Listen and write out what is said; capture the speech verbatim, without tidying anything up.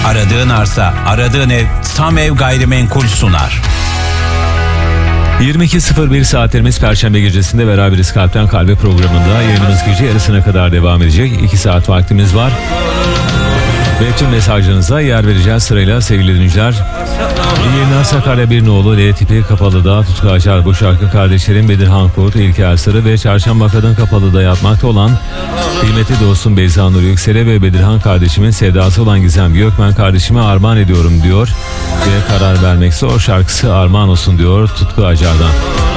Aradığın arsa, aradığın ev Samev Gayrimenkul sunar. yirmi iki sıfır bir saatlerimiz Perşembe gecesinde beraberiz Kalpten Kalbe programında. Yayınımız gece yarısına kadar devam edecek. iki saat vaktimiz var. Ve tüm mesajlarınıza yer vereceğiz sırayla sevgili dinleyiciler. Yayınlar Sakarya Birnoğlu, L tipi Kapalı'da Tutku Acar, bu şarkı kardeşlerim Bedirhan Kurt, İlker Sarı ve Çarşamba Kadın Kapalı'da yatmakta olan kıymetli dostum Beyza Nur Yüksel'e ve Bedirhan kardeşimin sevdası olan Gizem Gökmen kardeşime armağan ediyorum diyor. Ve karar vermek zor, şarkısı armağan olsun diyor Tutku Acar'dan.